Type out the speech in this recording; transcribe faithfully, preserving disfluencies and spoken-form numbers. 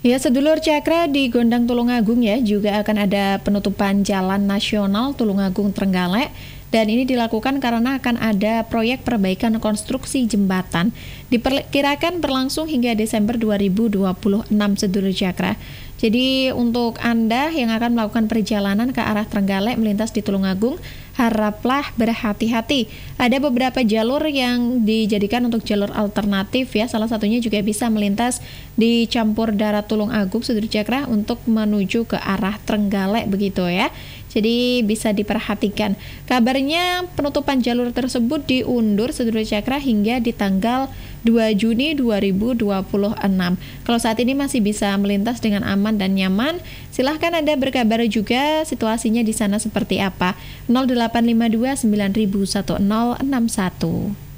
Ya, sedulur Cakra, di Gondang Tulungagung ya juga akan ada penutupan jalan nasional Tulungagung Trenggalek, dan ini dilakukan karena akan ada proyek perbaikan konstruksi jembatan. Diperkirakan berlangsung hingga Desember dua ribu dua puluh enam, sedulur Cakra. Jadi untuk Anda yang akan melakukan perjalanan ke arah Trenggalek melintas di Tulungagung, haraplah berhati-hati. Ada beberapa jalur yang dijadikan untuk jalur alternatif ya. Salah satunya juga bisa melintas di Campur Darat Tulungagung, sedulur Cakra, untuk menuju ke arah Trenggalek begitu ya. Jadi bisa diperhatikan. Kabarnya penutupan jalur tersebut diundur, sedulur Cakra, hingga di tanggal dua Juni dua ribu dua puluh enam. Kalau saat ini masih bisa melintas dengan aman dan nyaman, silahkan Anda berkabar juga situasinya di sana seperti apa. nol delapan lima dua sembilan nol nol satu nol enam satu.